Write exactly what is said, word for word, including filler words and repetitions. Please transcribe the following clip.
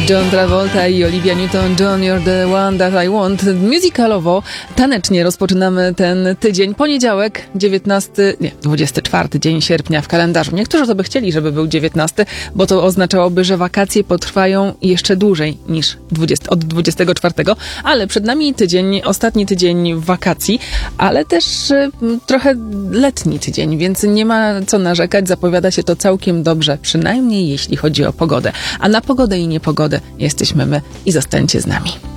John Travolta i Olivia Newton-John, You're the one that I want. Musicalowo, tanecznie rozpoczynamy ten tydzień. Poniedziałek, dziewiętnasty, nie, dwudziesty czwarty dzień sierpnia w kalendarzu. Niektórzy to by chcieli, żeby był dziewiętnasty, bo to oznaczałoby, że wakacje potrwają jeszcze dłużej niż dwudziesty, od dwudziestego czwartego, ale przed nami tydzień, ostatni tydzień wakacji, ale też y, trochę letni tydzień, więc nie ma co narzekać. Zapowiada się to całkiem dobrze, przynajmniej jeśli chodzi o pogodę. A na pogodę i niepogodę jesteśmy my i zostańcie z nami.